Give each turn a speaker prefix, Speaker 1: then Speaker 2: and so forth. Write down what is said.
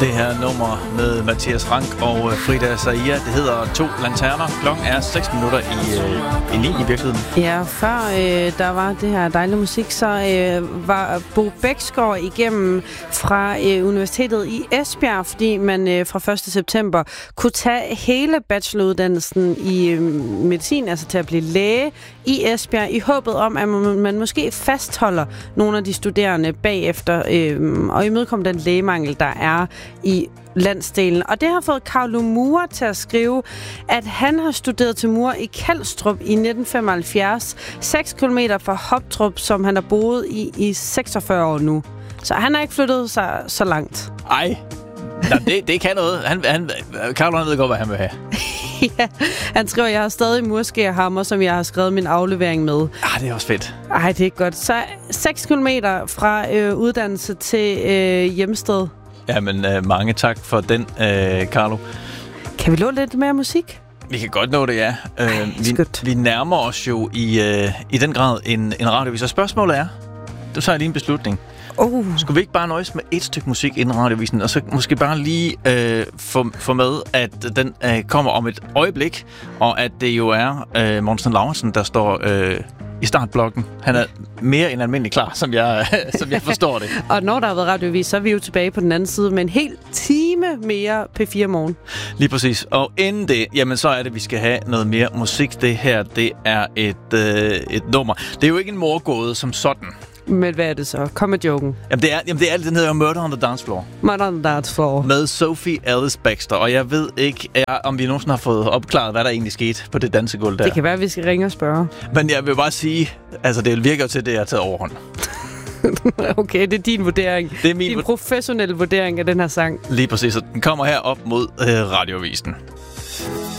Speaker 1: Det her nummer med Mathias Rank og Frida Zahia, det hedder To Lanterner. Klokken er 6 minutter i 9 i virkeligheden.
Speaker 2: Ja, før der var det her dejlige musik, så var Bo Bæksgaard igennem fra Universitetet i Esbjerg, fordi man fra 1. september kunne tage hele bacheloruddannelsen i medicin, altså til at blive læge i Esbjerg, i håbet om, at man måske fastholder nogle af de studerende bagefter og imødekomme den lægemangel, der er i landsdelen. Og det har fået Carlo Mure til at skrive, at han har studeret til murer i Kalstrup i 1975, 6 kilometer fra Hoptrup, som han har boet i 46 år nu. Så han har ikke flyttet sig så langt.
Speaker 1: Ej, det kan noget. Carlo, han ved godt, hvad han vil have.
Speaker 2: Ja, han skriver, at jeg har stadig murskærhammer, som jeg har skrevet min aflevering med.
Speaker 1: Det er også fedt.
Speaker 2: Ej, det er godt. Så 6 kilometer fra uddannelse til hjemsted.
Speaker 1: Jamen, mange tak for den, Carlo.
Speaker 2: Kan vi låne lidt mere musik?
Speaker 1: Vi kan godt nå det, ja. Vi nærmer os jo i den grad en radiovis. Og spørgsmålet er, du tager lige en beslutning. Skulle vi ikke bare nøjes med et stykke musik inden radiovisen, og så måske bare lige få med, at den kommer om et øjeblik, og at det jo er Monsen Lauritsen, der står i startblokken. Han er mere end almindelig klar, som jeg forstår det.
Speaker 2: Og når der har været radiovis, så er vi jo tilbage på den anden side med en hel time mere P4 Morgen.
Speaker 1: Lige præcis. Og inden det, jamen så er det, vi skal have noget mere musik. Det her, det er et nummer. Det er jo ikke en morgåde som sådan.
Speaker 2: Men hvad er det så? Kom med joken.
Speaker 1: Jamen det er den hedder Murder on the Dance Floor.
Speaker 2: Murder on the Dance Floor.
Speaker 1: Med Sophie Ellis Bextor. Og jeg ved ikke, om vi nogensinde har fået opklaret, hvad der egentlig skete på det dansegulv der.
Speaker 2: Det kan være, at vi skal ringe og spørge.
Speaker 1: Men jeg vil bare sige, altså det virker jo til, at det er taget overhånd.
Speaker 2: Okay, det er din vurdering.
Speaker 1: Det er din
Speaker 2: professionelle vurdering af den her sang.
Speaker 1: Lige præcis, og den kommer her op mod radiovisen.